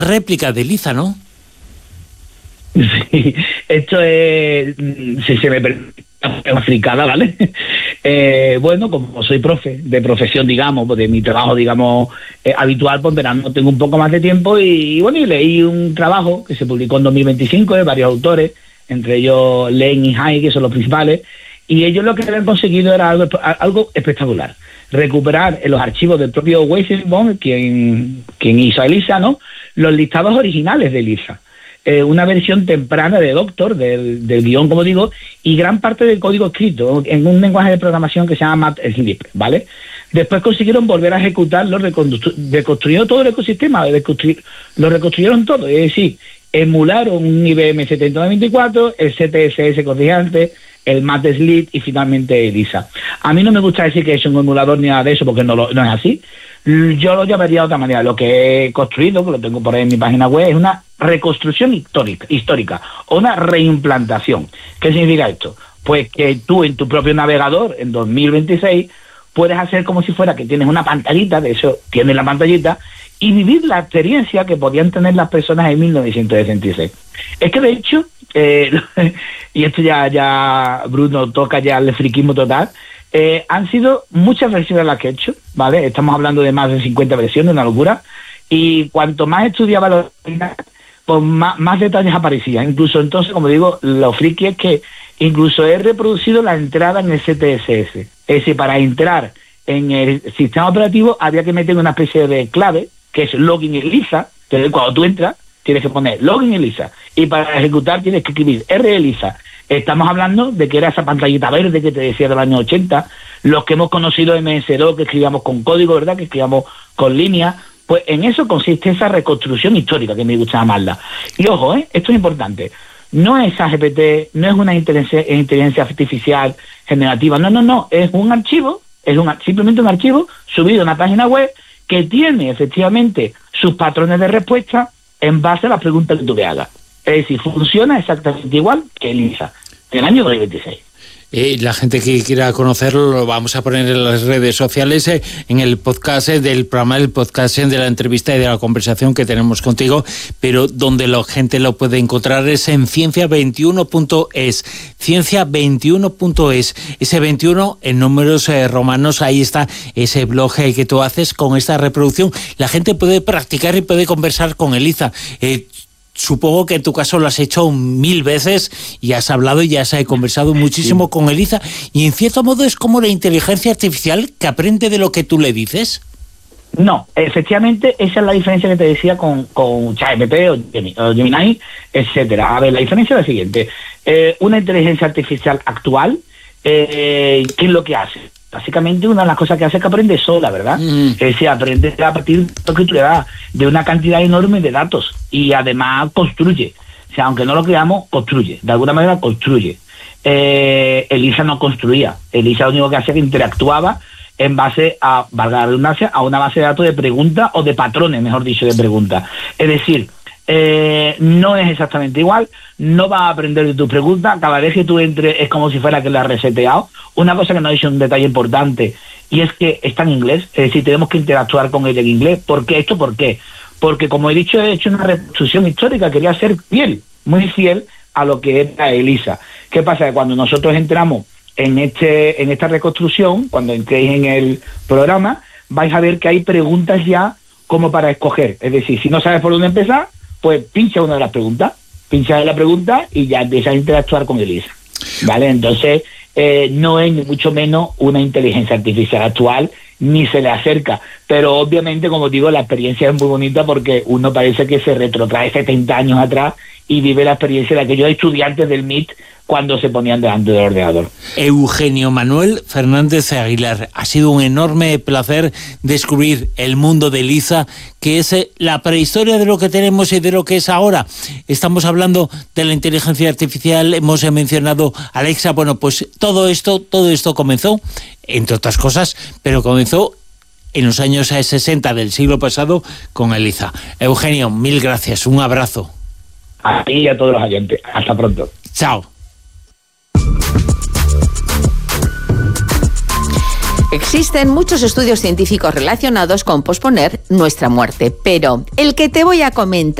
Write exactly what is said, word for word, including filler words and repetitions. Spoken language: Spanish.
réplica de Elisa, ¿no? Sí, esto es, si se me permite, una fricada, ¿vale? Eh, bueno, como soy profe, de profesión, digamos, de mi trabajo, digamos, eh, habitual, pues verano tengo un poco más de tiempo y, y bueno, y leí un trabajo que se publicó en dos mil veinticinco de varios autores, entre ellos Len y Hai, que son los principales, y ellos lo que habían conseguido era algo, algo espectacular, recuperar en los archivos del propio Weizenbaum, quien, quien hizo a Elisa, ¿no?, los listados originales de Elisa. Eh, una versión temprana de Doctor, del, del guión, como digo, y gran parte del código escrito en un lenguaje de programación que se llama Matplotlib, ¿vale? Después consiguieron volver a ejecutarlo, reconstruyendo todo el ecosistema, lo reconstruyeron todo, es decir, emularon un I B M setenta noventa y cuatro, el C T S S corrigiente, el Matplotlib y finalmente Elisa. A mí no me gusta decir que es un emulador ni nada de eso, porque no, lo, no es así. Yo lo llamaría de otra manera. Lo que he construido, que lo tengo por ahí en mi página web, es una reconstrucción histórica, histórica o una reimplantación. ¿Qué significa esto? Pues que tú en tu propio navegador, en dos mil veintiséis, puedes hacer como si fuera que tienes una pantallita, de eso tienes la pantallita, y vivir la experiencia que podían tener las personas en mil novecientos sesenta y seis. Es que de hecho, eh, y esto ya, ya Bruno toca ya el friquismo total, Eh, han sido muchas versiones las que he hecho, ¿vale? Estamos hablando de más de cincuenta versiones, una locura, y cuanto más estudiaba los pues más, más detalles aparecían. Incluso entonces, como digo, lo friki es que incluso he reproducido la entrada en el C T S S. Es decir, para entrar en el sistema operativo había que meter una especie de clave, que es login Elisa, que cuando tú entras tienes que poner login Elisa, y para ejecutar tienes que escribir R Elisa. Estamos hablando de que era esa pantallita verde que te decía del año ochenta, los que hemos conocido M S dos, que escribíamos con código, ¿verdad?, que escribíamos con líneas, pues en eso consiste esa reconstrucción histórica, que me gusta llamarla. Y ojo, ¿eh?, esto es importante, no es A G P T, no es una inteligencia, inteligencia artificial generativa, no, no, no, es un archivo, es un simplemente un archivo subido a una página web que tiene efectivamente sus patrones de respuesta en base a las preguntas que tú le hagas. Es decir, funciona exactamente igual que Elisa, del año dos mil veintiséis. Eh, la gente que quiera conocerlo lo vamos a poner en las redes sociales, eh, en el podcast eh, del programa, el podcast eh, de la entrevista y de la conversación que tenemos contigo, pero donde la gente lo puede encontrar es en ciencia veintiuno punto es, ciencia veintiuno punto es, ese veintiuno en números eh, romanos, ahí está ese blog eh, que tú haces con esta reproducción. La gente puede practicar y puede conversar con Elisa. Eh, Supongo que en tu caso lo has hecho mil veces y has hablado y ya has conversado muchísimo sí. con Elisa, y en cierto modo es como la inteligencia artificial que aprende de lo que tú le dices. No, efectivamente esa es la diferencia que te decía con, con ChatGPT o Gemini, etcétera. A ver, la diferencia es la siguiente. Eh, una inteligencia artificial actual, eh, ¿qué es lo que hace? Básicamente una de las cosas que hace es que aprende sola, ¿verdad? Mm. Es decir, aprende a partir de lo que tú le das, de una cantidad enorme de datos, y además construye. O sea, aunque no lo creamos, construye. De alguna manera construye. Eh, Elisa no construía. Elisa lo único que hacía es que interactuaba en base a, valga la redundancia, a una base de datos de preguntas o de patrones, mejor dicho, de preguntas. Es decir, Eh, no es exactamente igual, no va a aprender de tus preguntas, cada vez que tú entres es como si fuera que la has reseteado. Una cosa que nos ha dicho un detalle importante, y es que está en inglés, es decir, tenemos que interactuar con ella en inglés. ¿Por qué esto? ¿Por qué? Porque, como he dicho, he hecho una reconstrucción histórica, quería ser fiel, muy fiel a lo que era Elisa. ¿Qué pasa? Que cuando nosotros entramos en este en esta reconstrucción, cuando entréis en el programa, vais a ver que hay preguntas ya como para escoger. Es decir, si no sabes por dónde empezar, pues pincha una de las preguntas, pincha de la pregunta y ya empiezas a interactuar con Elisa, ¿vale? Entonces, eh, no es ni mucho menos una inteligencia artificial actual, ni se le acerca, pero obviamente, como digo, la experiencia es muy bonita porque uno parece que se retrotrae setenta años atrás y vive la experiencia de aquellos estudiantes del M I T cuando se ponían delante del ordenador. Eugenio Manuel Fernández Aguilar, ha sido un enorme placer descubrir el mundo de Elisa, que es la prehistoria de lo que tenemos y de lo que es ahora. Estamos hablando de la inteligencia artificial, hemos mencionado a Alexa. Bueno, pues todo esto, todo esto comenzó, entre otras cosas, pero comenzó en los años sesenta del siglo pasado con Elisa. Eugenio, mil gracias, un abrazo. A ti y a todos los oyentes. Hasta pronto. Chao. Existen muchos estudios científicos relacionados con posponer nuestra muerte, pero el que te voy a comentar